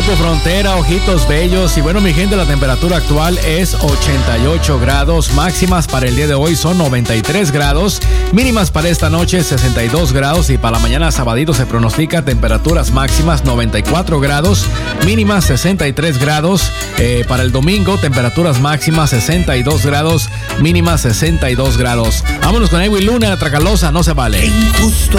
Grupo Frontera, Ojitos Bellos. Y bueno, mi gente, la temperatura actual es 88 grados. Máximas para el día de hoy son 93 grados. Mínimas para esta noche 62 grados. Y para la mañana sabadito se pronostica temperaturas máximas 94 grados. Mínimas 63 grados. Para el domingo temperaturas máximas 62 grados. Mínimas 62 grados. Vámonos con Edwin Luna, la Tracalosa, no se vale. Injusto